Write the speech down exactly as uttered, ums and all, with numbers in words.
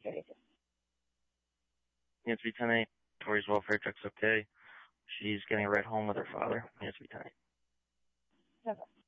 thirty-two. Nancy ten eight. Tori's welfare check's okay. She's getting a ride home with her father. Nancy ten eight. Okay.